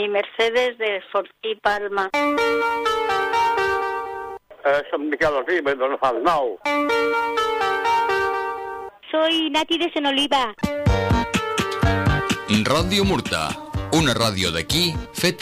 Mercedes de Fortí, Palma. Sant Miquel Arriba, de Fal Nou. Soy Nati de Senoliva. Ràdio Murta, una ràdio d'aquí feta